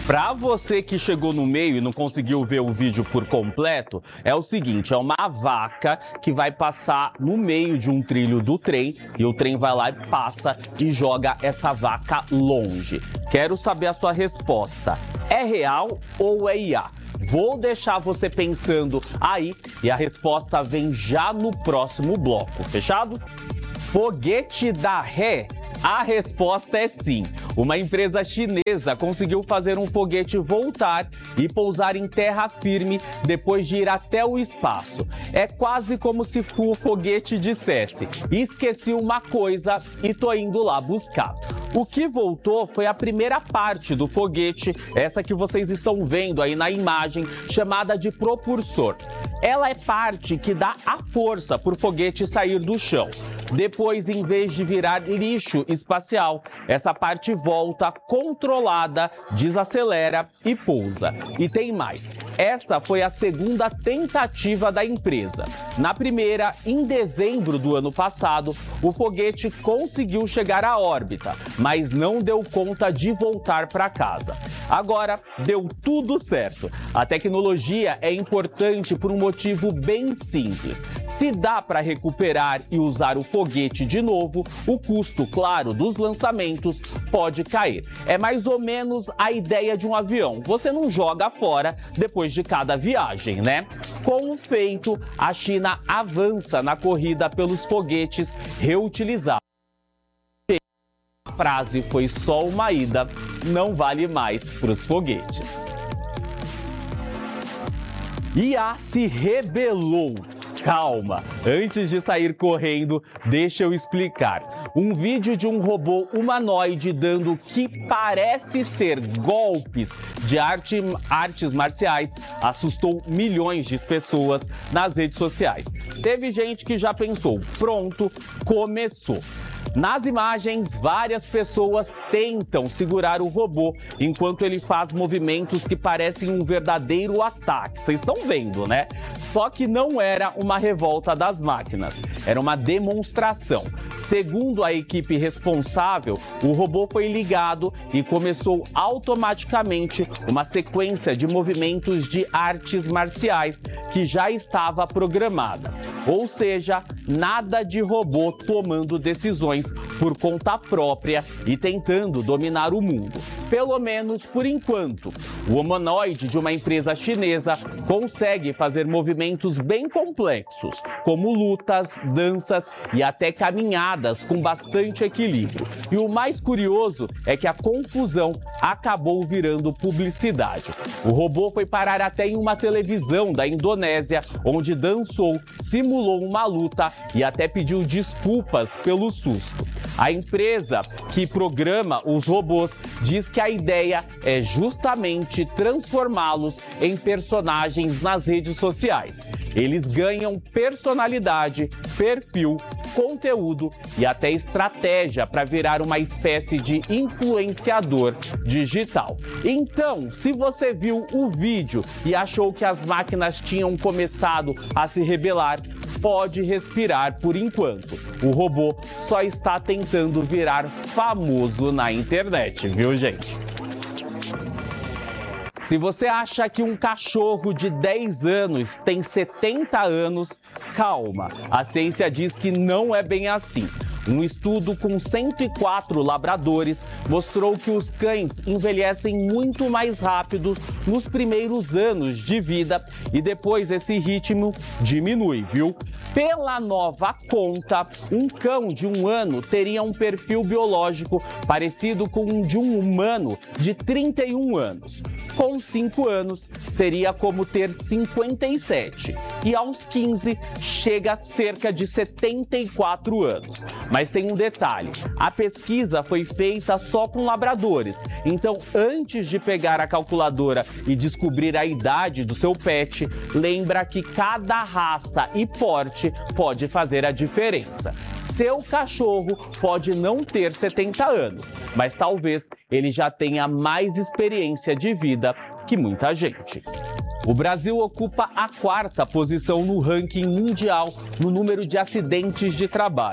Para você que chegou no meio e não conseguiu ver o vídeo por completo, é o seguinte, é uma vaca que vai passar no meio de um trilho do trem e o trem vai lá e passa e joga essa vaca longe. Quero saber a sua resposta. É real ou é IA? Vou deixar você pensando aí e a resposta vem já no próximo bloco. Fechado? Foguete da ré? A resposta é sim. Uma empresa chinesa conseguiu fazer um foguete voltar e pousar em terra firme depois de ir até o espaço. É quase como se o foguete dissesse: esqueci uma coisa e tô indo lá buscar. O que voltou foi a primeira parte do foguete, essa que vocês estão vendo aí na imagem, chamada de propulsor. Ela é parte que dá a força para o foguete sair do chão. Depois, em vez de virar lixo espacial, essa parte volta controlada, desacelera e pousa. E tem mais. Essa foi a segunda tentativa da empresa. Na primeira, em dezembro do ano passado, o foguete conseguiu chegar à órbita, mas não deu conta de voltar para casa. Agora, deu tudo certo. A tecnologia é importante por um motivo bem simples. Se dá para recuperar e usar o foguete de novo, o custo, claro, dos lançamentos pode cair. É mais ou menos a ideia de um avião. Você não joga fora depois de cada viagem, né? Com o feito, a China avança na corrida pelos foguetes reutilizados. A frase foi só uma ida, não vale mais para os foguetes. IA se rebelou. Calma, antes de sair correndo, deixa eu explicar. Um vídeo de um robô humanoide dando o que parece ser golpes de artes marciais assustou milhões de pessoas nas redes sociais. Teve gente que já pensou, pronto, começou. Nas imagens, várias pessoas tentam segurar o robô enquanto ele faz movimentos que parecem um verdadeiro ataque. Vocês estão vendo, né? Só que não era uma revolta das máquinas, era uma demonstração. Segundo a equipe responsável, o robô foi ligado e começou automaticamente uma sequência de movimentos de artes marciais que já estava programada. Ou seja, nada de robô tomando decisões por conta própria e tentando dominar o mundo. Pelo menos por enquanto. O humanoide de uma empresa chinesa consegue fazer movimentos bem complexos, como lutas, danças e até caminhadas com bastante equilíbrio. E o mais curioso é que a confusão acabou virando publicidade. O robô foi parar até em uma televisão da Indonésia, onde dançou, simulou uma luta e até pediu desculpas pelo susto. A empresa que programa os robôs diz que a ideia é justamente transformá-los em personagens nas redes sociais. Eles ganham personalidade, perfil, conteúdo e até estratégia para virar uma espécie de influenciador digital. Então, se você viu o vídeo e achou que as máquinas tinham começado a se rebelar, pode respirar por enquanto. O robô só está tentando virar famoso na internet, viu, gente? Se você acha que um cachorro de 10 anos tem 70 anos, calma. A ciência diz que não é bem assim. Um estudo com 104 labradores mostrou que os cães envelhecem muito mais rápido nos primeiros anos de vida e depois esse ritmo diminui, viu? Pela nova conta, um cão de 1 ano teria um perfil biológico parecido com o de um humano de 31 anos. Com 5 anos, seria como ter 57. E aos 15, chega a cerca de 74 anos. Mas tem um detalhe, a pesquisa foi feita só com labradores. Então, antes de pegar a calculadora e descobrir a idade do seu pet, lembra que cada raça e porte pode fazer a diferença. Seu cachorro pode não ter 70 anos, mas talvez ele já tenha mais experiência de vida que muita gente. O Brasil ocupa a 4ª posição no ranking mundial no número de acidentes de trabalho.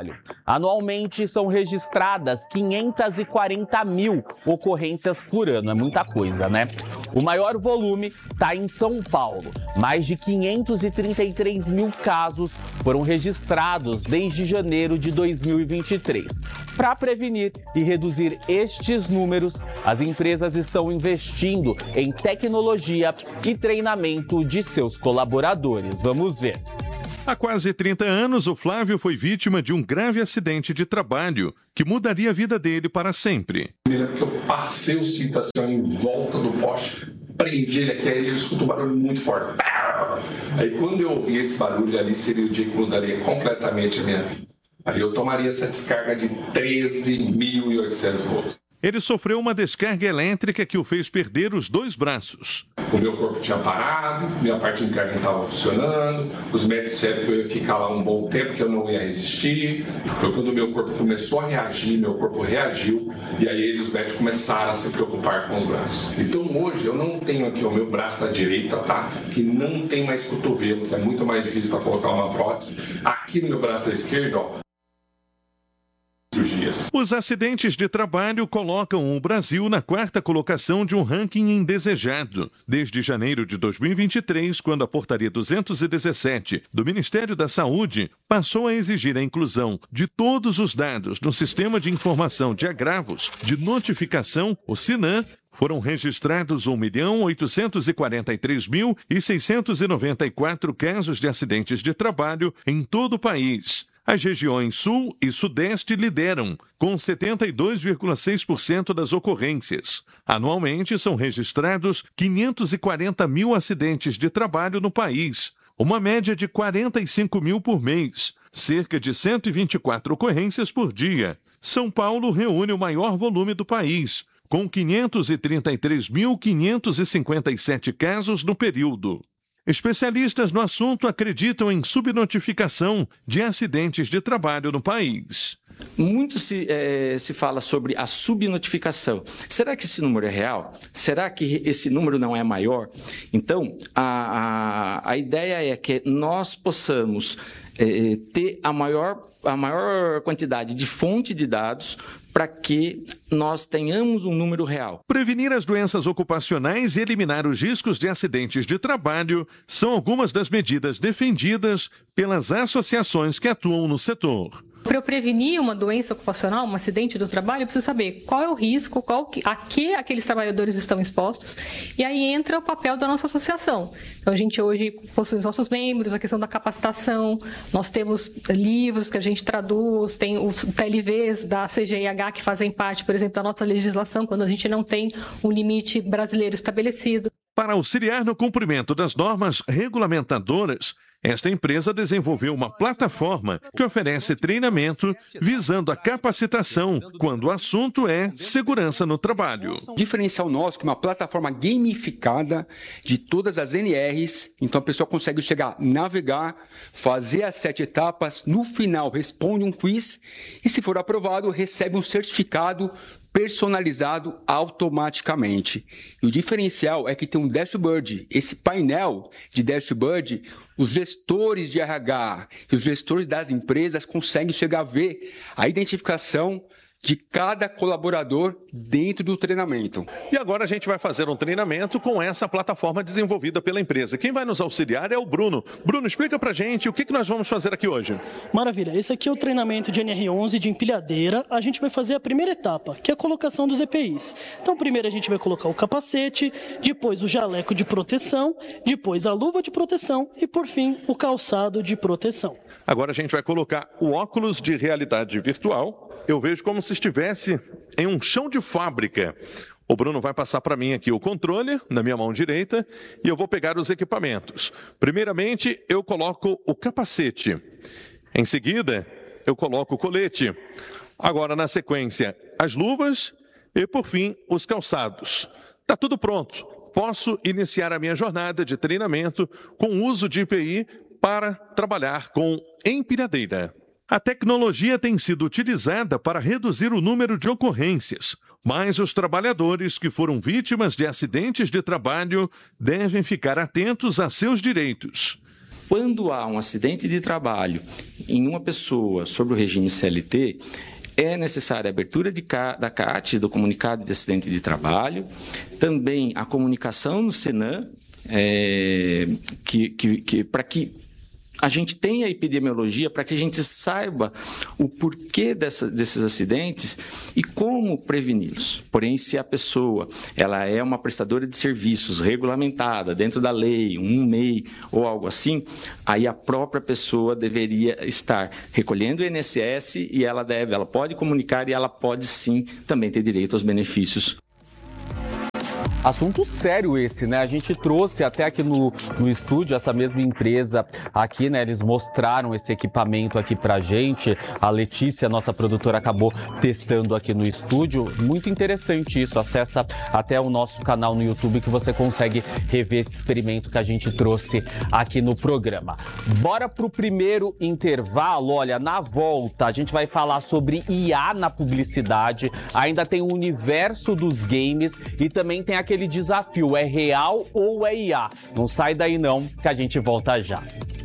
Anualmente são registradas 540 mil ocorrências por ano, é muita coisa, né? O maior volume está em São Paulo. Mais de 533 mil casos foram registrados desde janeiro de 2023. Para prevenir e reduzir estes números, as empresas estão investindo em tecnologia e treinamento de seus colaboradores. Vamos ver. Há quase 30 anos, o Flávio foi vítima de um grave acidente de trabalho que mudaria a vida dele para sempre. Porque eu passei o cinto assim em volta do poste, prendi ele aqui, aí eu escuto um barulho muito forte. Aí quando eu ouvi esse barulho ali, seria o dia que mudaria completamente a minha vida. Aí eu tomaria essa descarga de 13.800 volts. Ele sofreu uma descarga elétrica que o fez perder os 2 braços. O meu corpo tinha parado, minha parte interna estava funcionando, os médicos disseram que eu ia ficar lá um bom tempo, que eu não ia resistir. Foi quando o meu corpo começou a reagir, meu corpo reagiu, e aí os médicos começaram a se preocupar com os braços. Então hoje eu não tenho aqui o meu braço da direita, tá? Que não tem mais cotovelo, que é muito mais difícil para colocar uma prótese. Aqui no meu braço da esquerda, ó. Os acidentes de trabalho colocam o Brasil na 4ª colocação de um ranking indesejado. Desde janeiro de 2023, quando a Portaria 217 do Ministério da Saúde passou a exigir a inclusão de todos os dados no Sistema de Informação de Agravos de Notificação, o SINAM, foram registrados 1.843.694 casos de acidentes de trabalho em todo o país. As regiões Sul e Sudeste lideram, com 72,6% das ocorrências. Anualmente são registrados 540 mil acidentes de trabalho no país, uma média de 45 mil por mês, cerca de 124 ocorrências por dia. São Paulo reúne o maior volume do país, com 533.557 casos no período. Especialistas no assunto acreditam em subnotificação de acidentes de trabalho no país. Muito se fala sobre a subnotificação. Será que esse número é real? Será que esse número não é maior? Então, a ideia é que nós possamos ter a maior quantidade de fonte de dados para que nós tenhamos um número real. Prevenir as doenças ocupacionais e eliminar os riscos de acidentes de trabalho são algumas das medidas defendidas pelas associações que atuam no setor. Para eu prevenir uma doença ocupacional, um acidente do trabalho, eu preciso saber qual é o risco, a que aqueles trabalhadores estão expostos, e aí entra o papel da nossa associação. Então a gente hoje possui os nossos membros, a questão da capacitação, nós temos livros que a gente traduz, tem os TLVs da CGIH que fazem parte, por exemplo, da nossa legislação, quando a gente não tem um limite brasileiro estabelecido. Para auxiliar no cumprimento das normas regulamentadoras, esta empresa desenvolveu uma plataforma que oferece treinamento visando a capacitação quando o assunto é segurança no trabalho. Diferencial nosso que é uma plataforma gamificada de todas as NRs, então a pessoa consegue chegar, navegar, fazer as 7 etapas, no final responde um quiz e se for aprovado recebe um certificado personalizado automaticamente. E o diferencial é que tem um dashboard. Esse painel de dashboard, os gestores de RH e os gestores das empresas conseguem chegar a ver a identificação de cada colaborador dentro do treinamento. E agora a gente vai fazer um treinamento com essa plataforma desenvolvida pela empresa. Quem vai nos auxiliar é o Bruno. Bruno, explica pra gente o que nós vamos fazer aqui hoje. Maravilha, esse aqui é o treinamento de NR11 de empilhadeira. A gente vai fazer a primeira etapa, que é a colocação dos EPIs. Então primeiro a gente vai colocar o capacete, depois o jaleco de proteção, depois a luva de proteção e por fim o calçado de proteção. Agora a gente vai colocar o óculos de realidade virtual. Eu vejo como se estivesse em um chão de fábrica. O Bruno vai passar para mim aqui o controle, na minha mão direita, e eu vou pegar os equipamentos. Primeiramente, eu coloco o capacete. Em seguida, eu coloco o colete. Agora, na sequência, as luvas e, por fim, os calçados. Está tudo pronto. Posso iniciar a minha jornada de treinamento com o uso de EPI para trabalhar com empilhadeira. A tecnologia tem sido utilizada para reduzir o número de ocorrências, mas os trabalhadores que foram vítimas de acidentes de trabalho devem ficar atentos a seus direitos. Quando há um acidente de trabalho em uma pessoa sobre o regime CLT, é necessária a abertura da CAT, do comunicado de acidente de trabalho, também a comunicação no Senan, para que a gente tenha a epidemiologia, para que a gente saiba o porquê desses acidentes e como preveni-los. Porém, se a pessoa ela é uma prestadora de serviços regulamentada dentro da lei, um MEI ou algo assim, aí a própria pessoa deveria estar recolhendo o INSS e ela pode comunicar e ela pode sim também ter direito aos benefícios. Assunto sério esse, né? A gente trouxe até aqui no estúdio essa mesma empresa aqui, né? Eles mostraram esse equipamento aqui pra gente. A Letícia, nossa produtora, acabou testando aqui no estúdio. Muito interessante isso. Acessa até o nosso canal no YouTube que você consegue rever esse experimento que a gente trouxe aqui no programa. Bora pro primeiro intervalo. Olha, na volta a gente vai falar sobre IA na publicidade. Ainda tem o universo dos games e também tem aquele desafio, é real ou é IA? Não sai daí não, que a gente volta já.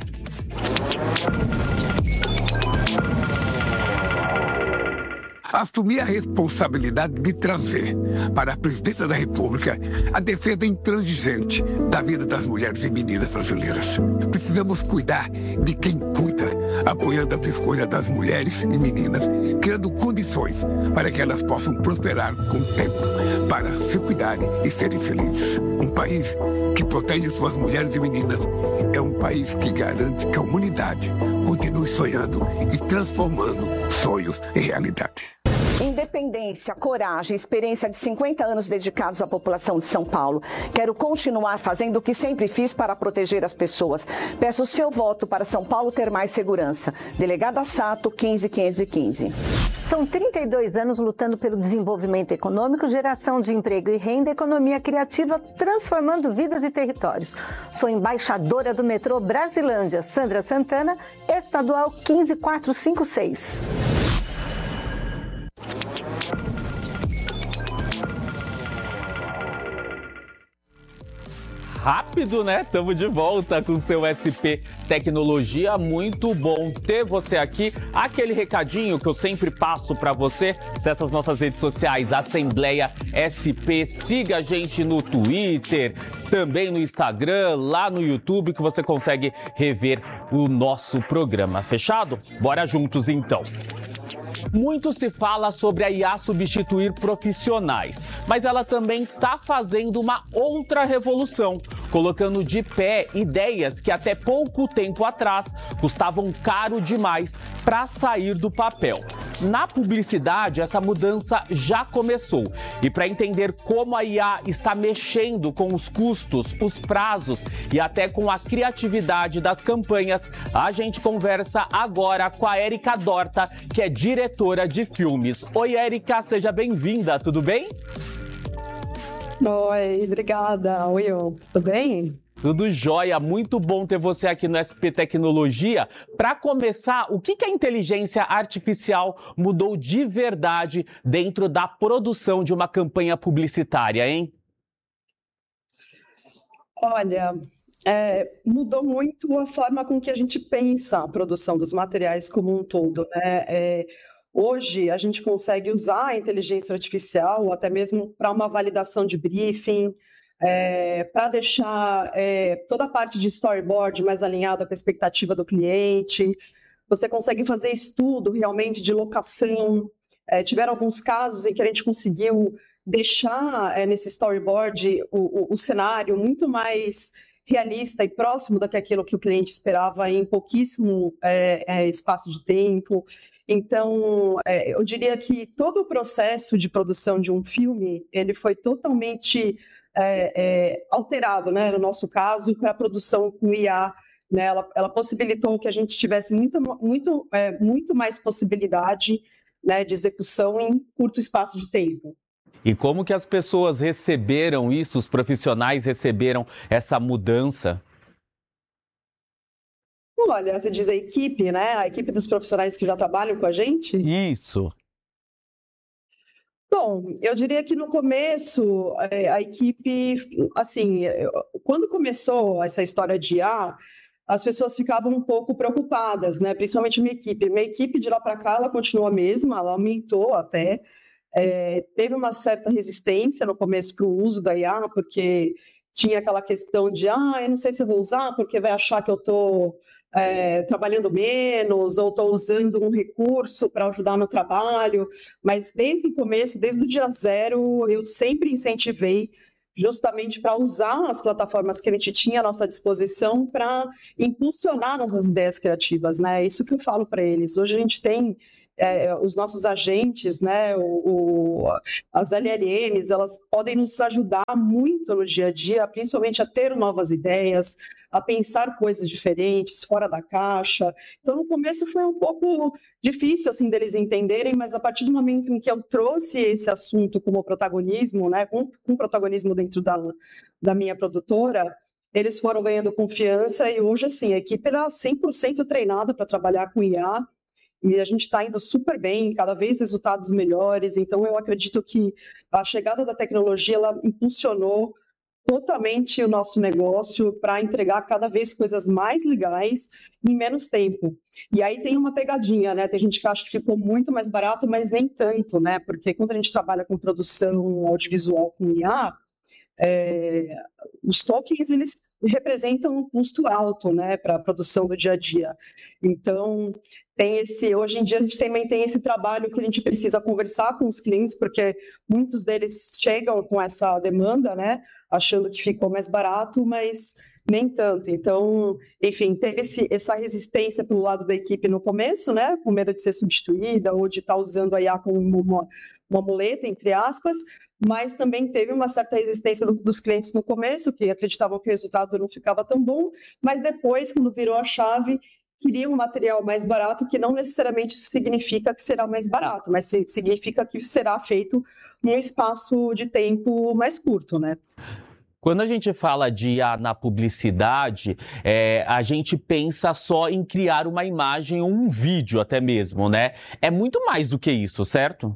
Assumi a responsabilidade de trazer para a Presidência da República a defesa intransigente da vida das mulheres e meninas brasileiras. Precisamos cuidar de quem cuida, apoiando as escolhas das mulheres e meninas, criando condições para que elas possam prosperar com o tempo, para se cuidarem e serem felizes. Um país que protege suas mulheres e meninas é um país que garante que a humanidade continue sonhando e transformando sonhos em realidade. Independência, coragem, experiência de 50 anos dedicados à população de São Paulo. Quero continuar fazendo o que sempre fiz para proteger as pessoas. Peço o seu voto para São Paulo ter mais segurança. Delegada Sato, 15515. São 32 anos lutando pelo desenvolvimento econômico, geração de emprego e renda, economia criativa, transformando vidas e territórios. Sou embaixadora do metrô Brasilândia, Sandra Santana, estadual 15456. Rápido, né? Estamos de volta com o seu SP Tecnologia. Muito bom ter você aqui. Aquele recadinho que eu sempre passo para você, dessas nossas redes sociais, Assembleia SP. Siga a gente no Twitter, também no Instagram, lá no YouTube, que você consegue rever o nosso programa. Fechado? Bora juntos, então. Muito se fala sobre a IA substituir profissionais, mas ela também está fazendo uma outra revolução, colocando de pé ideias que até pouco tempo atrás custavam caro demais para sair do papel. Na publicidade, essa mudança já começou. E para entender como a IA está mexendo com os custos, os prazos e até com a criatividade das campanhas, a gente conversa agora com a Érica Dorta, que é diretora de filmes. Oi, Érica, seja bem-vinda, tudo bem? Oi, obrigada. Oi, tudo bem? Tudo jóia, muito bom ter você aqui no SP Tecnologia. Para começar, o que a inteligência artificial mudou de verdade dentro da produção de uma campanha publicitária, hein? Olha, mudou muito a forma com que a gente pensa a produção dos materiais como um todo, né? Hoje, a gente consegue usar a inteligência artificial até mesmo para uma validação de briefing, para deixar toda a parte de storyboard mais alinhada com a expectativa do cliente. Você consegue fazer estudo realmente de locação. Tiveram alguns casos em que a gente conseguiu deixar nesse storyboard o cenário muito mais realista e próximo daquilo que o cliente esperava em pouquíssimo espaço de tempo. Então, eu diria que todo o processo de produção de um filme, ele foi totalmente alterado, né, no nosso caso, para a produção com IA. Né, ela possibilitou que a gente tivesse muito mais possibilidade, né, de execução em curto espaço de tempo. E como que as pessoas receberam isso, os profissionais receberam essa mudança? Olha, você diz a equipe, né? A equipe dos profissionais que já trabalham com a gente? Isso. Bom, eu diria que no começo, a equipe, assim, quando começou essa história de IA, as pessoas ficavam um pouco preocupadas, né? Principalmente minha equipe. Minha equipe de lá para cá, ela continua a mesma, ela aumentou até. Teve uma certa resistência no começo para o uso da IA, porque tinha aquela questão de, eu não sei se eu vou usar, porque vai achar que eu estou trabalhando menos, ou estou usando um recurso para ajudar no trabalho. Mas desde o começo, desde o dia zero, eu sempre incentivei justamente para usar as plataformas que a gente tinha à nossa disposição para impulsionar nossas ideias criativas, né? É isso que eu falo para eles. Hoje a gente tem os nossos agentes, né? As LLMs, elas podem nos ajudar muito no dia a dia, principalmente a ter novas ideias, a pensar coisas diferentes, fora da caixa. Então, no começo foi um pouco difícil, assim, deles entenderem, mas a partir do momento em que eu trouxe esse assunto como protagonismo, né, com protagonismo dentro da minha produtora, eles foram ganhando confiança e hoje, assim, a equipe era 100% treinada para trabalhar com IA e a gente está indo super bem, cada vez resultados melhores. Então, eu acredito que a chegada da tecnologia, ela impulsionou totalmente o nosso negócio para entregar cada vez coisas mais legais em menos tempo. E aí tem uma pegadinha, né? Tem gente que acha que ficou muito mais barato, mas nem tanto, né? Porque quando a gente trabalha com produção audiovisual com IA, os tokens, eles representam um custo alto, né, para a produção do dia a dia. Então, hoje em dia a gente também tem esse trabalho que a gente precisa conversar com os clientes, porque muitos deles chegam com essa demanda, né, achando que ficou mais barato, mas nem tanto. Então, enfim, teve essa resistência pelo lado da equipe no começo, né, com medo de ser substituída ou de estar usando a IA como uma muleta, entre aspas, mas também teve uma certa resistência dos clientes no começo, que acreditavam que o resultado não ficava tão bom, mas depois, quando virou a chave, queriam um material mais barato, que não necessariamente significa que será mais barato, mas significa que será feito num espaço de tempo mais curto, né? Quando a gente fala de IA na publicidade, a gente pensa só em criar uma imagem ou um vídeo até mesmo, né? É muito mais do que isso, certo?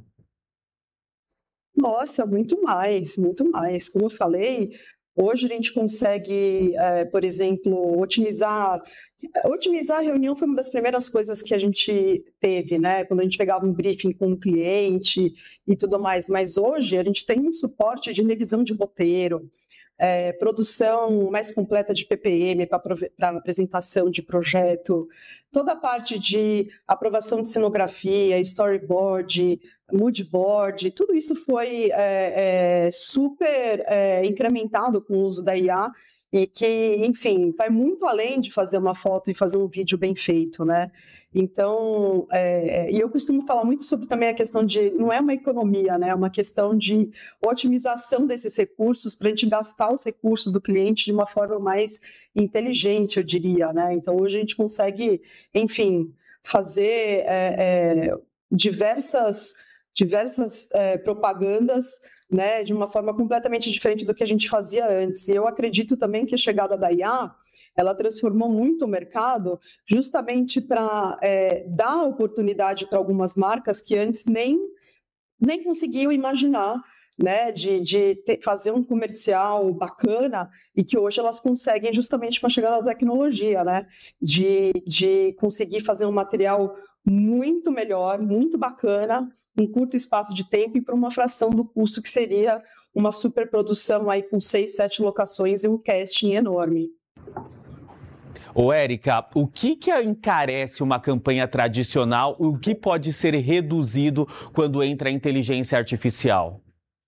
Nossa, muito mais, muito mais. Como eu falei, hoje a gente consegue, por exemplo, otimizar a reunião. Foi uma das primeiras coisas que a gente teve, né? Quando a gente pegava um briefing com um cliente e tudo mais. Mas hoje a gente tem um suporte de revisão de roteiro, produção mais completa de PPM para apresentação de projeto, toda a parte de aprovação de cenografia, storyboard, moodboard, tudo isso foi super incrementado com o uso da IA e que, enfim, vai muito além de fazer uma foto e fazer um vídeo bem feito, né? Então, e eu costumo falar muito sobre também a questão de, não é uma economia, né? É uma questão de otimização desses recursos para a gente gastar os recursos do cliente de uma forma mais inteligente, eu diria, né? Então, hoje a gente consegue, enfim, fazer diversas propagandas, né, de uma forma completamente diferente do que a gente fazia antes. E eu acredito também que a chegada da IA, ela transformou muito o mercado justamente para dar oportunidade para algumas marcas que antes nem conseguiam imaginar, né, de fazer um comercial bacana e que hoje elas conseguem justamente com a chegada da tecnologia, né, de conseguir fazer um material muito melhor, muito bacana, em curto espaço de tempo e por uma fração do custo que seria uma superprodução aí com 6, 7 locações e um casting enorme. Ô, Érica, o que encarece uma campanha tradicional? O que pode ser reduzido quando entra a inteligência artificial?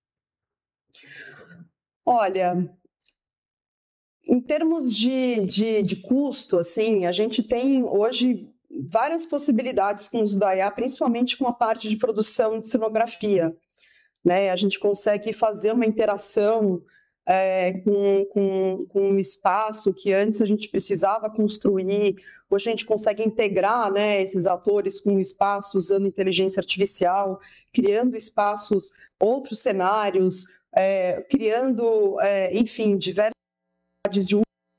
Olha, em termos de custo, assim, a gente tem hoje várias possibilidades com o uso da IA, principalmente com a parte de produção de cenografia, né? A gente consegue fazer uma interação com um espaço que antes a gente precisava construir. Hoje a gente consegue integrar, né, esses atores com o espaço usando inteligência artificial, criando espaços, outros cenários, criando, enfim, diversas de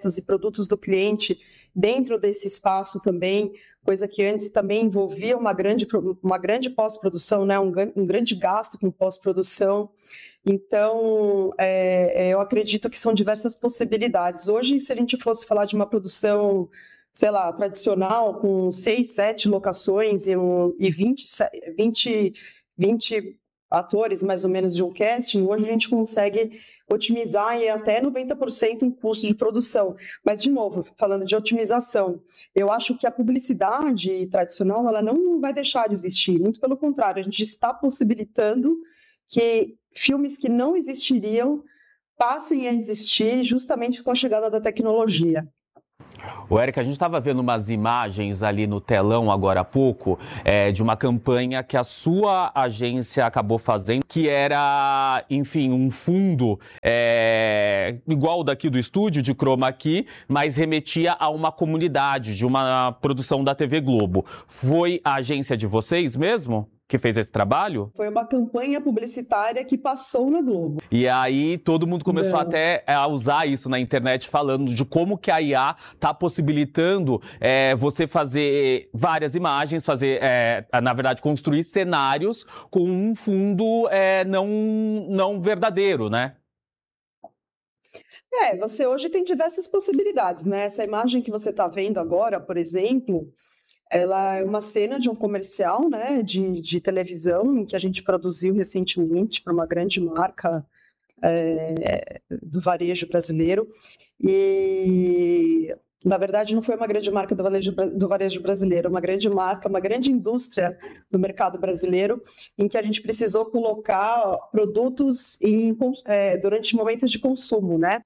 projetos e produtos do cliente dentro desse espaço também, coisa que antes também envolvia uma grande pós-produção, né? Um grande gasto com pós-produção. Então, eu acredito que são diversas possibilidades. Hoje, se a gente fosse falar de uma produção, sei lá, tradicional, com 6, 7 locações e 20 atores, mais ou menos, de um casting, hoje a gente consegue otimizar e até 90% em custo de produção. Mas, de novo, falando de otimização, eu acho que a publicidade tradicional ela não vai deixar de existir. Muito pelo contrário, a gente está possibilitando que filmes que não existiriam passem a existir justamente com a chegada da tecnologia. O Érica, a gente estava vendo umas imagens ali no telão agora há pouco de uma campanha que a sua agência acabou fazendo, que era, enfim, um fundo igual daqui do estúdio, de Chroma Key, mas remetia a uma comunidade, de uma produção da TV Globo. Foi a agência de vocês mesmo que fez esse trabalho? Foi uma campanha publicitária que passou na Globo. E aí todo mundo começou até a usar isso na internet, falando de como que a IA está possibilitando você fazer várias imagens, na verdade, construir cenários com um fundo não verdadeiro, né? Você hoje tem diversas possibilidades, né? Essa imagem que você está vendo agora, por exemplo, ela é uma cena de um comercial, né, de televisão que a gente produziu recentemente para uma grande marca do varejo brasileiro. E, na verdade, não foi uma grande marca do varejo brasileiro, uma grande marca, uma grande indústria do mercado brasileiro, em que a gente precisou colocar produtos durante momentos de consumo, né?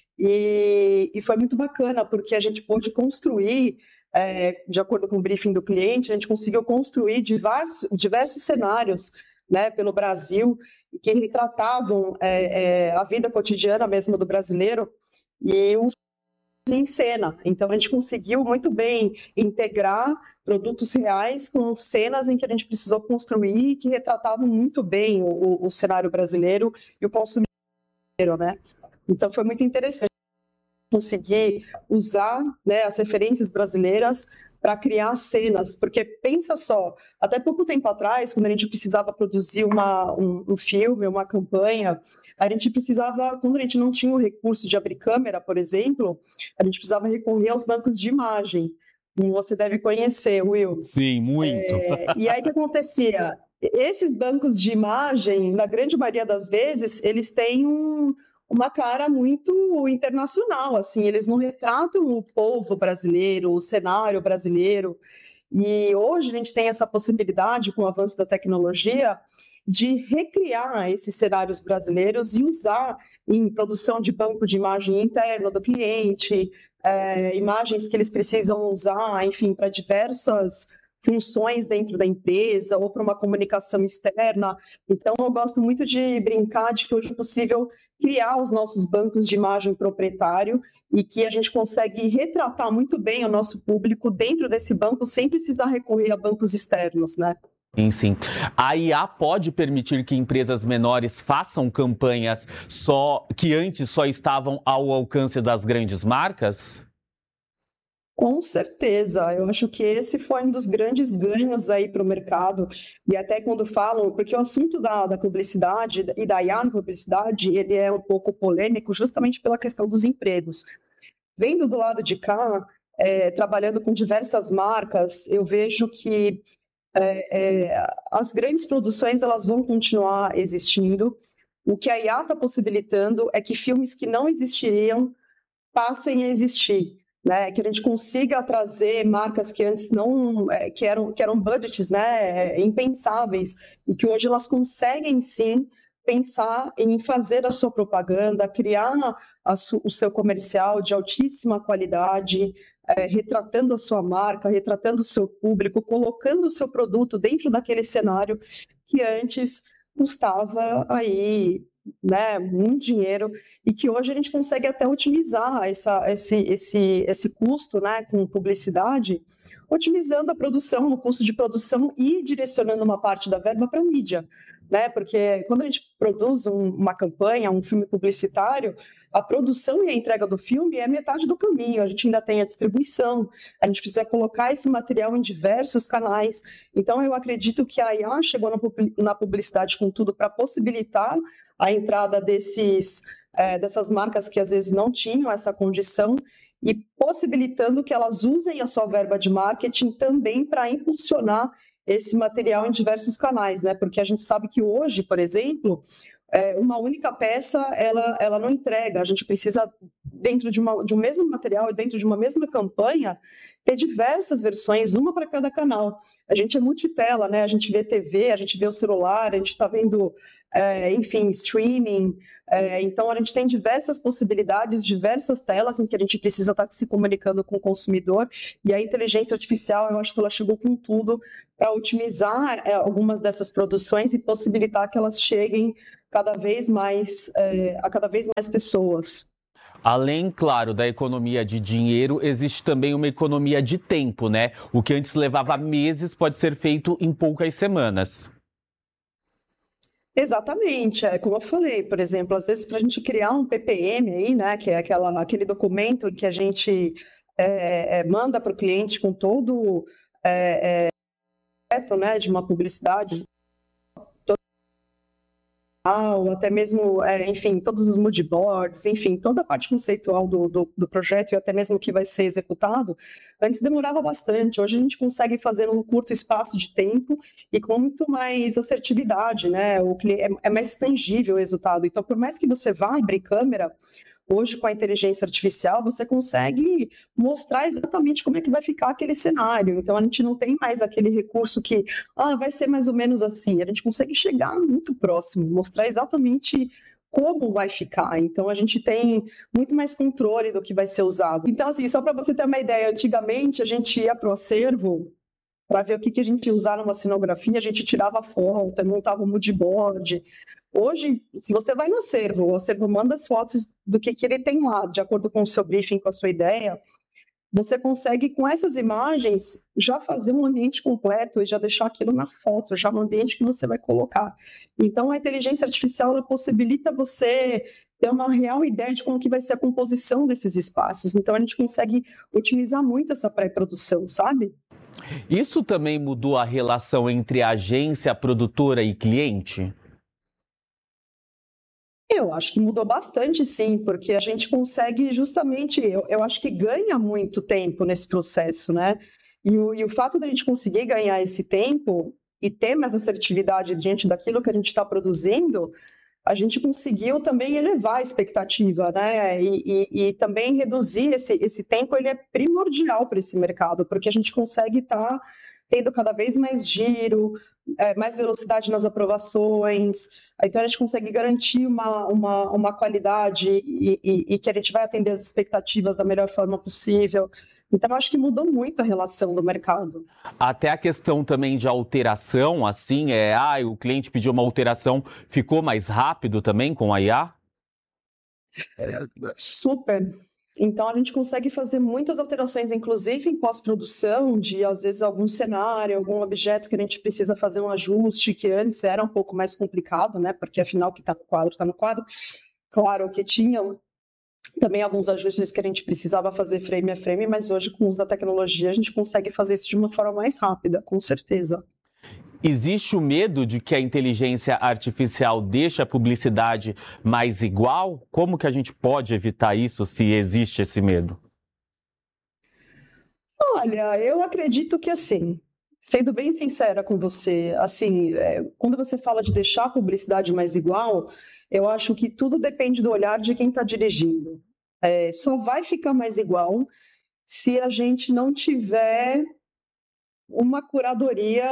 E foi muito bacana, porque a gente pôde construir, de acordo com o briefing do cliente, a gente conseguiu construir diversos cenários, né, pelo Brasil, que retratavam a vida cotidiana mesmo do brasileiro e em cena. Então, a gente conseguiu muito bem integrar produtos reais com cenas em que a gente precisou construir que retratavam muito bem o cenário brasileiro e o consumidor, né? Então, foi muito interessante conseguir usar, né, as referências brasileiras para criar cenas, porque pensa só, até pouco tempo atrás, quando a gente precisava produzir um filme, uma campanha, a gente precisava, quando a gente não tinha o recurso de abrir câmera, por exemplo, a gente precisava recorrer aos bancos de imagem. Você deve conhecer, Will. Sim, muito. E aí o que acontecia? Esses bancos de imagem, na grande maioria das vezes, eles têm uma cara muito internacional, assim, eles não retratam o povo brasileiro, o cenário brasileiro. E hoje a gente tem essa possibilidade, com o avanço da tecnologia, de recriar esses cenários brasileiros e usar em produção de banco de imagem interno do cliente, imagens que eles precisam usar, enfim, para diversas funções dentro da empresa ou para uma comunicação externa. Então, eu gosto muito de brincar de que hoje é possível criar os nossos bancos de imagem proprietário e que a gente consegue retratar muito bem o nosso público dentro desse banco sem precisar recorrer a bancos externos, né? Sim. A IA pode permitir que empresas menores façam campanhas que antes só estavam ao alcance das grandes marcas? Com certeza, eu acho que esse foi um dos grandes ganhos aí para o mercado, e até quando falam, porque o assunto da publicidade e da IA na publicidade, ele é um pouco polêmico justamente pela questão dos empregos. Vendo do lado de cá, trabalhando com diversas marcas, eu vejo que as grandes produções elas vão continuar existindo. O que a IA está possibilitando é que filmes que não existiriam passem a existir. Né, que a gente consiga trazer marcas que antes não, que eram budgets, né, impensáveis, e que hoje elas conseguem sim pensar em fazer a sua propaganda, criar o seu comercial de altíssima qualidade, retratando a sua marca, retratando o seu público, colocando o seu produto dentro daquele cenário que antes custava aí, né, muito dinheiro, e que hoje a gente consegue até otimizar esse custo, né, com publicidade, otimizando a produção, o custo de produção e direcionando uma parte da verba para a mídia, né? Porque quando a gente produz uma campanha, um filme publicitário, a produção e a entrega do filme é metade do caminho, a gente ainda tem a distribuição, a gente precisa colocar esse material em diversos canais. Então, eu acredito que a IA chegou na publicidade com tudo para possibilitar a entrada dessas marcas que às vezes não tinham essa condição e possibilitando que elas usem a sua verba de marketing também para impulsionar esse material em diversos canais, né? Porque a gente sabe que hoje, por exemplo, uma única peça, ela não entrega. A gente precisa, dentro de um mesmo material, dentro de uma mesma campanha, ter diversas versões, uma para cada canal. A gente é multitela, né? A gente vê TV, a gente vê o celular, a gente está vendo, enfim, streaming. Então, a gente tem diversas possibilidades, diversas telas em que a gente precisa estar se comunicando com o consumidor. E a inteligência artificial, eu acho que ela chegou com tudo para otimizar algumas dessas produções e possibilitar que elas cheguem cada vez mais a cada vez mais pessoas. Além, claro, da economia de dinheiro, existe também uma economia de tempo, né? O que antes levava meses pode ser feito em poucas semanas. Exatamente, como eu falei, por exemplo, às vezes para a gente criar um PPM aí, né, que é aquele documento que a gente manda para o cliente com todo né, de uma publicidade, até mesmo, enfim, todos os mood boards, enfim, toda a parte conceitual do projeto e até mesmo o que vai ser executado, antes demorava bastante. Hoje a gente consegue fazer num curto espaço de tempo e com muito mais assertividade, né? É mais tangível o resultado. Então, por mais que você vá abrir câmera, hoje, com a inteligência artificial, você consegue mostrar exatamente como é que vai ficar aquele cenário. Então, a gente não tem mais aquele recurso que vai ser mais ou menos assim. A gente consegue chegar muito próximo, mostrar exatamente como vai ficar. Então, a gente tem muito mais controle do que vai ser usado. Então, assim, só para você ter uma ideia, antigamente a gente ia para o acervo para ver o que a gente ia usar numa cenografia, a gente tirava foto, montava um mood board. Hoje, se você vai no acervo, o acervo manda as fotos do que ele tem lá, de acordo com o seu briefing, com a sua ideia, você consegue, com essas imagens, já fazer um ambiente completo e já deixar aquilo na foto, já no ambiente que você vai colocar. Então, a inteligência artificial ela possibilita você ter uma real ideia de como que vai ser a composição desses espaços. Então, a gente consegue otimizar muito essa pré-produção, sabe? Isso também mudou a relação entre agência, produtora e cliente? Eu acho que mudou bastante, sim, porque a gente consegue justamente, eu acho que ganha muito tempo nesse processo, né? E o fato da gente conseguir ganhar esse tempo e ter mais assertividade diante daquilo que a gente está produzindo, a gente conseguiu também elevar a expectativa, né? E também reduzir esse tempo, ele é primordial para esse mercado, porque a gente consegue estar tendo cada vez mais giro, mais velocidade nas aprovações. Então, a gente consegue garantir uma qualidade e que a gente vai atender as expectativas da melhor forma possível. Então, eu acho que mudou muito a relação do mercado. Até a questão também de alteração, assim, o cliente pediu uma alteração, ficou mais rápido também com a IA? Super. Então, a gente consegue fazer muitas alterações, inclusive em pós-produção, de, às vezes, algum cenário, algum objeto que a gente precisa fazer um ajuste, que antes era um pouco mais complicado, né? Porque, afinal, o que está no quadro, está no quadro. Claro que tinha também alguns ajustes que a gente precisava fazer frame a frame, mas hoje, com o uso da tecnologia, a gente consegue fazer isso de uma forma mais rápida, com certeza. Existe o medo de que a inteligência artificial deixe a publicidade mais igual? Como que a gente pode evitar isso, se existe esse medo? Olha, eu acredito que assim, sendo bem sincera com você, assim, quando você fala de deixar a publicidade mais igual, eu acho que tudo depende do olhar de quem está dirigindo. Só vai ficar mais igual se a gente não tiver uma curadoria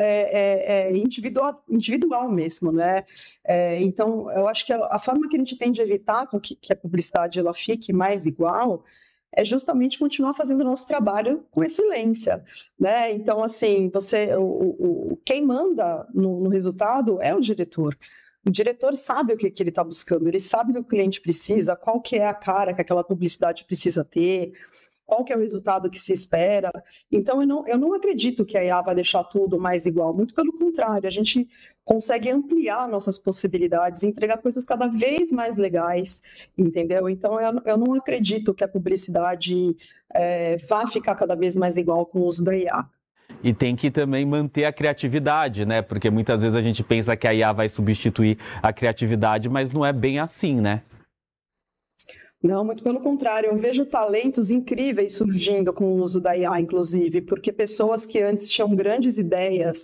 individual mesmo, né? Então, eu acho que a forma que a gente tem de evitar que a publicidade ela fique mais igual é justamente continuar fazendo o nosso trabalho com excelência, né? Então, assim, quem manda no resultado é o diretor. O diretor sabe o que ele está buscando, ele sabe o que o cliente precisa, qual que é a cara que aquela publicidade precisa ter. qual que é o resultado que se espera. Então, eu não acredito que a IA vai deixar tudo mais igual, muito pelo contrário, a gente consegue ampliar nossas possibilidades, entregar coisas cada vez mais legais, entendeu? Então, eu não acredito que a publicidade vá ficar cada vez mais igual com o uso da IA. E tem que também manter a criatividade, né? Porque muitas vezes a gente pensa que a IA vai substituir a criatividade, mas não é bem assim, né? Não, muito pelo contrário. Eu vejo talentos incríveis surgindo com o uso da IA, inclusive, porque pessoas que antes tinham grandes ideias,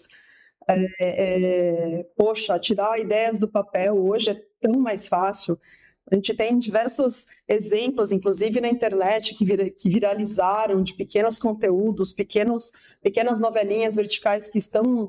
poxa, tirar ideias do papel hoje é tão mais fácil. A gente tem diversos exemplos, inclusive na internet, que viralizaram de pequenos conteúdos, pequenas novelinhas verticais que estão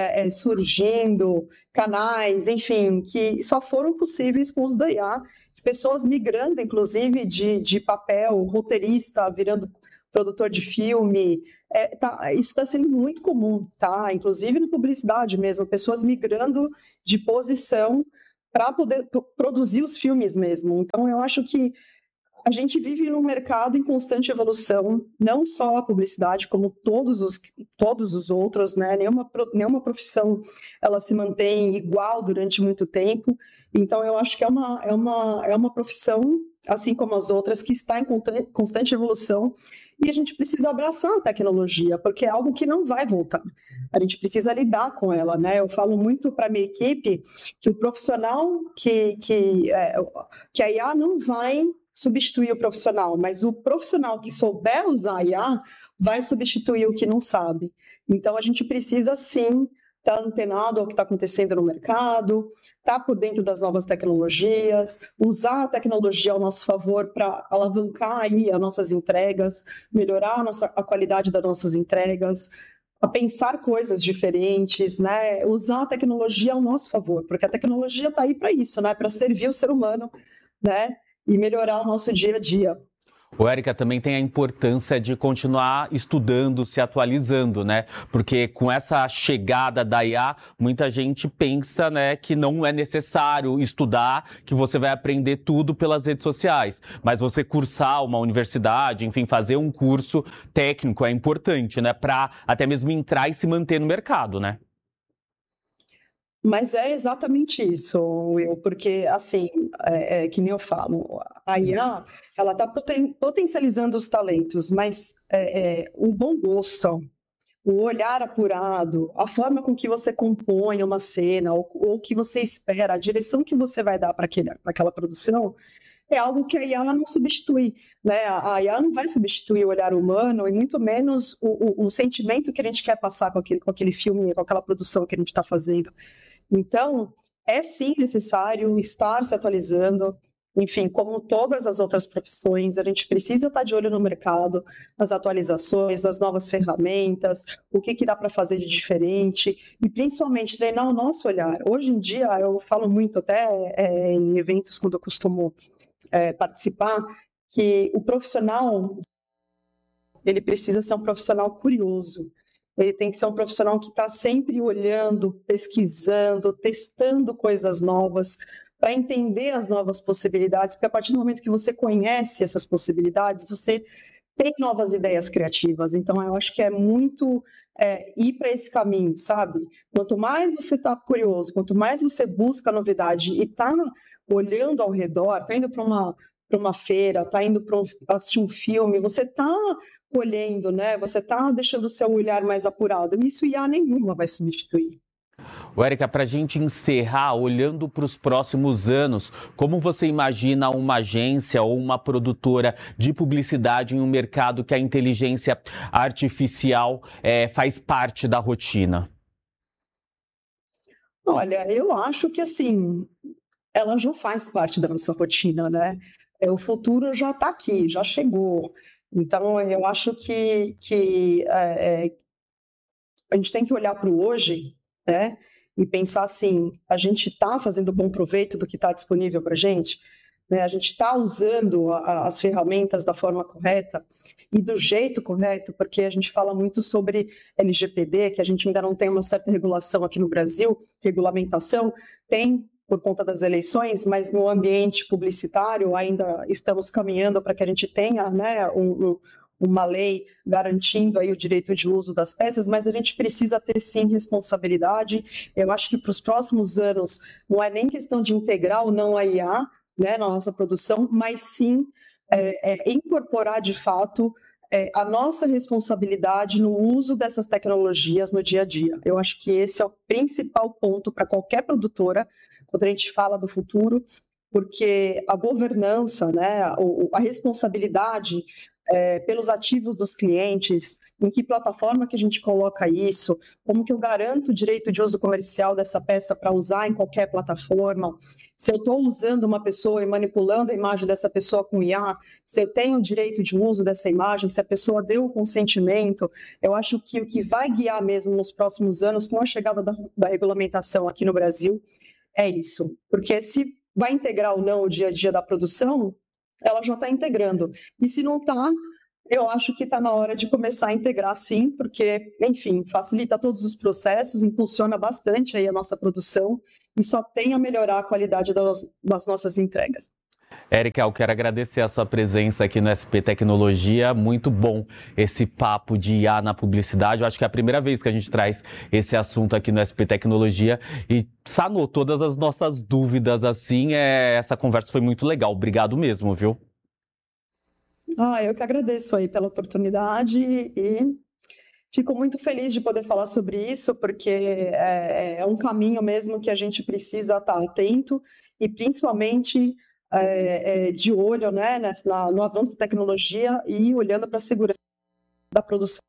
surgindo, canais, enfim, que só foram possíveis com o uso da IA. Pessoas migrando, inclusive, de papel, roteirista, virando produtor de filme. Isso está sendo muito comum, tá? Inclusive na publicidade mesmo, pessoas migrando de posição para poder produzir os filmes mesmo. Então, eu acho que a gente vive num mercado em constante evolução, não só a publicidade, como todos os outros, né? Nenhuma profissão ela se mantém igual durante muito tempo. Então, eu acho que é uma profissão, assim como as outras, que está em constante evolução. E a gente precisa abraçar a tecnologia, porque é algo que não vai voltar. A gente precisa lidar com ela, né? Eu falo muito para a minha equipe que o profissional, que a IA não vai substituir o profissional, mas o profissional que souber usar a IA vai substituir o que não sabe. Então, a gente precisa, sim, estar antenado ao que está acontecendo no mercado, estar por dentro das novas tecnologias, usar a tecnologia ao nosso favor para alavancar aí as nossas entregas, melhorar a qualidade das nossas entregas, a pensar coisas diferentes, né? Usar a tecnologia ao nosso favor, porque a tecnologia está aí para isso, né? Para servir o ser humano, né? E melhorar o nosso dia a dia. O Érica, também tem a importância de continuar estudando, se atualizando, né? Porque com essa chegada da IA, muita gente pensa, né, que não é necessário estudar, que você vai aprender tudo pelas redes sociais. Mas você cursar uma universidade, enfim, fazer um curso técnico é importante, né? Para até mesmo entrar e se manter no mercado, né? Mas é exatamente isso, Will, porque, assim, que nem eu falo, a IA, ela está potencializando os talentos, mas o bom gosto, o olhar apurado, a forma com que você compõe uma cena, ou o que você espera, a direção que você vai dar para aquela produção, é algo que a IA não substitui, né? A IA não vai substituir o olhar humano e muito menos o sentimento que a gente quer passar com aquele filme, com aquela produção que a gente está fazendo. Então, é sim necessário estar se atualizando. Enfim, como todas as outras profissões, a gente precisa estar de olho no mercado, nas atualizações, nas novas ferramentas, o que dá para fazer de diferente e principalmente treinar o nosso olhar. Hoje em dia, eu falo muito até em eventos quando eu costumo participar, que o profissional, ele precisa ser um profissional curioso. Ele tem que ser um profissional que está sempre olhando, pesquisando, testando coisas novas, para entender as novas possibilidades, porque a partir do momento que você conhece essas possibilidades, você tem novas ideias criativas. Então, eu acho que é muito ir para esse caminho, sabe? Quanto mais você está curioso, quanto mais você busca novidade e está olhando ao redor, está indo para uma feira, está indo para assistir um filme, você está colhendo, né? Você está deixando o seu olhar mais apurado. E isso IA nenhuma vai substituir. Érica, para a gente encerrar, olhando para os próximos anos, como você imagina uma agência ou uma produtora de publicidade em um mercado que a inteligência artificial faz parte da rotina? Olha, eu acho que assim, ela já faz parte da nossa rotina, né? O futuro já está aqui, já chegou. Então, eu acho que a gente tem que olhar para o hoje, né? E pensar assim, a gente está fazendo bom proveito do que está disponível para a gente, né? A gente está usando as ferramentas da forma correta e do jeito correto, porque a gente fala muito sobre LGPD, que a gente ainda não tem uma certa regulação aqui no Brasil, regulamentação, tem por conta das eleições, mas no ambiente publicitário ainda estamos caminhando para que a gente tenha, né, uma lei garantindo aí o direito de uso das peças, mas a gente precisa ter sim responsabilidade. Eu acho que para os próximos anos não é nem questão de integrar ou não a IA, né, na nossa produção, mas sim incorporar de fato a nossa responsabilidade no uso dessas tecnologias no dia a dia. Eu acho que esse é o principal ponto para qualquer produtora quando a gente fala do futuro, porque a governança, né, a responsabilidade pelos ativos dos clientes, em que plataforma que a gente coloca isso, como que eu garanto o direito de uso comercial dessa peça para usar em qualquer plataforma, se eu estou usando uma pessoa e manipulando a imagem dessa pessoa com IA, se eu tenho o direito de uso dessa imagem, se a pessoa deu o consentimento. Eu acho que o que vai guiar mesmo nos próximos anos, com a chegada da regulamentação aqui no Brasil, é isso. Porque se vai integrar ou não o dia a dia da produção, ela já está integrando. E se não está, eu acho que está na hora de começar a integrar sim, porque, enfim, facilita todos os processos, impulsiona bastante aí a nossa produção e só tem a melhorar a qualidade das nossas entregas. Érica, eu quero agradecer a sua presença aqui no SP Tecnologia. Muito bom esse papo de IA na publicidade. Eu acho que é a primeira vez que a gente traz esse assunto aqui no SP Tecnologia e sanou todas as nossas dúvidas assim. Essa conversa foi muito legal. Obrigado mesmo, viu? Eu que agradeço aí pela oportunidade e fico muito feliz de poder falar sobre isso, porque é um caminho mesmo que a gente precisa estar atento e principalmente de olho, né, no avanço da tecnologia e olhando para a segurança da produção.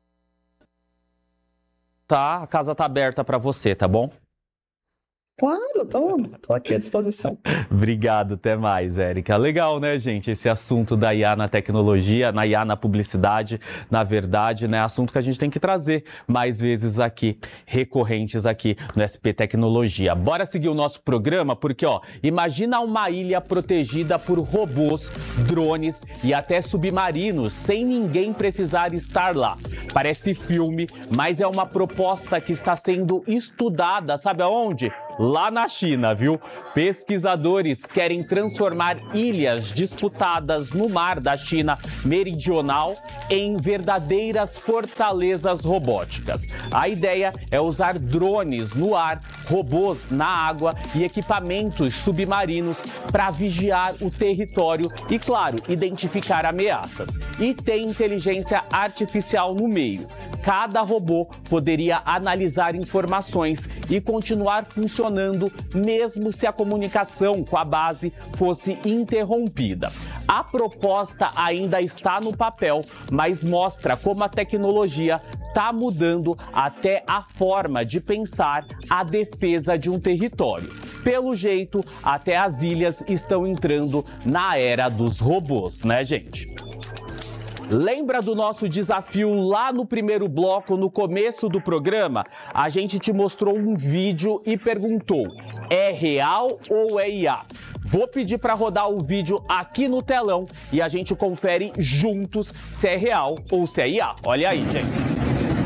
A casa está aberta para você, tá bom? Claro, tô aqui à disposição. Obrigado, até mais, Érica. Legal, né, gente? Esse assunto da IA na tecnologia, na IA na publicidade, na verdade, né? Assunto que a gente tem que trazer mais vezes aqui, recorrentes aqui no SP Tecnologia. Bora seguir o nosso programa, porque, imagina uma ilha protegida por robôs, drones e até submarinos, sem ninguém precisar estar lá. Parece filme, mas é uma proposta que está sendo estudada, sabe aonde? Lá na China, viu? Pesquisadores querem transformar ilhas disputadas no mar da China meridional em verdadeiras fortalezas robóticas. A ideia é usar drones no ar, robôs na água e equipamentos submarinos para vigiar o território e, claro, identificar ameaças. E tem inteligência artificial no meio. Cada robô poderia analisar informações e continuar funcionando mesmo se a comunicação com a base fosse interrompida. A proposta ainda está no papel, mas mostra como a tecnologia está mudando até a forma de pensar a defesa de um território. Pelo jeito, até as ilhas estão entrando na era dos robôs, né, gente? Lembra do nosso desafio lá no primeiro bloco, no começo do programa? A gente te mostrou um vídeo e perguntou, é real ou é IA? Vou pedir para rodar o vídeo aqui no telão e a gente confere juntos se é real ou se é IA. Olha aí, gente.